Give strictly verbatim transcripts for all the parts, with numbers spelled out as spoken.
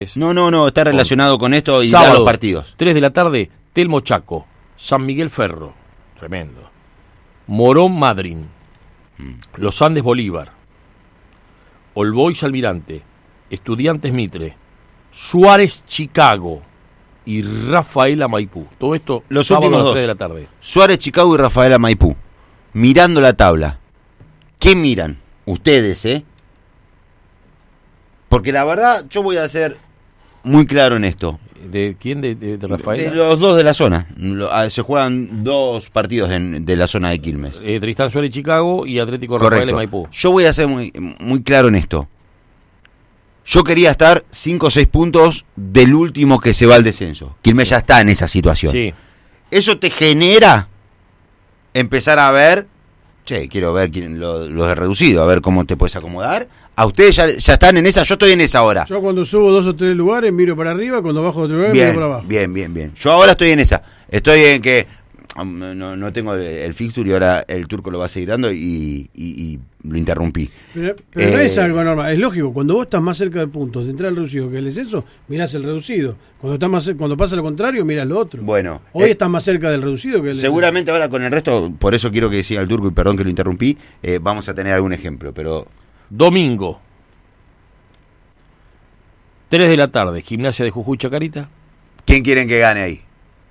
No, no, no, está relacionado con esto y da Sábado, los partidos. tres de la tarde, Telmo Chaco, San Miguel Ferro, tremendo. Morón Madryn, mm. Los Andes Bolívar, Olbois Almirante, Estudiantes Mitre, Suárez Chicago y Rafaela Maipú. Todo esto los sábado últimos a las dos. tres de la tarde. Suárez Chicago y Rafaela Maipú. Mirando la tabla. ¿Qué miran? Ustedes, ¿eh? Porque la verdad, yo voy a ser muy claro en esto. ¿De quién? ¿De, de, de Rafaela? De los dos de la zona. Se juegan dos partidos en, de la zona de Quilmes. Eh, Tristán Suárez Chicago y Atlético Rafaela Maipú. Yo voy a ser muy, muy claro en esto. Yo quería estar cinco o seis puntos del último que se va al descenso. Quilmes sí. ya está en esa situación. Sí. Eso te genera empezar a ver, che, quiero ver quién, lo, los de reducido, a ver cómo te puedes acomodar. A ustedes ya, ya están en esa, yo estoy en esa ahora. Yo cuando subo dos o tres lugares miro para arriba, cuando bajo otro lugar bien, miro para abajo. Bien, bien, bien. Yo ahora estoy en esa. Estoy en que no, no tengo el, el fixture y ahora el turco lo va a seguir dando y, y, y lo interrumpí. Pero, pero eh, no es algo normal, es lógico. Cuando vos estás más cerca del punto de entrar al reducido que el descenso, mirás el reducido. Cuando estás más cuando pasa lo contrario, mirás lo otro. Bueno, hoy eh, estás más cerca del reducido que el seguramente descenso. Ahora con el resto, por eso quiero que siga el turco y perdón que lo interrumpí, eh, vamos a tener algún ejemplo, pero domingo, tres de la tarde, Gimnasia de Jujuy Chacarita. ¿Quién quieren que gane ahí?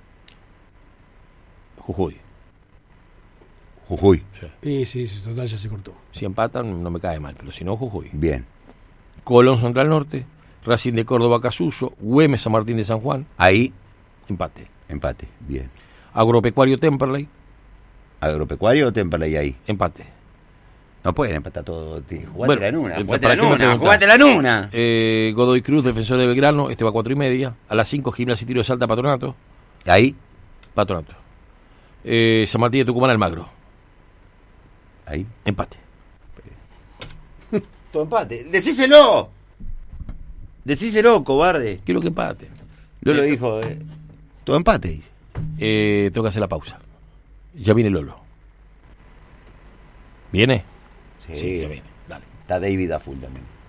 Jujuy. Jujuy. Sí, sí, sí, total, ya se cortó. Si empatan, no me cae mal, pero si no, Jujuy. Bien. Colón Central Norte, Racing de Córdoba Casuso, Güemes San Martín de San Juan. Ahí. Empate. Empate, bien. Agropecuario Temperley. ¿Agropecuario o Temperley ahí? Empate. No pueden empatar todo. Jugátela bueno, en una, eh, jugátela en ¿para qué me una, jugátela en una. Eh, Godoy Cruz, Defensor de Belgrano, este va a cuatro y media. A las cinco, Gimnasia y Tiro de Salta, Patronato. Ahí. Patronato. Eh, San Martín de Tucumán, Almagro. Ahí. Empate. Todo empate. ¡Decíselo! Decíselo, cobarde. Quiero que empate. Lolo eh, dijo, eh, todo empate, dice. Eh, tengo que hacer la pausa. Ya viene Lolo. ¿Viene? Sí, sí ya viene. Dale. Está David a full también.